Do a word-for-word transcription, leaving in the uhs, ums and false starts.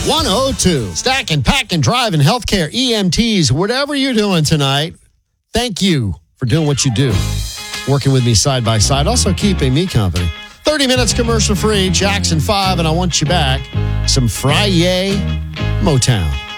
one oh two. Stacking, packing, driving, healthcare, E M Ts, whatever you're doing tonight, thank you for doing what you do. Working with me side by side, also keeping me company. thirty minutes commercial free, Jackson five, and I want you back. Some Friday Motown.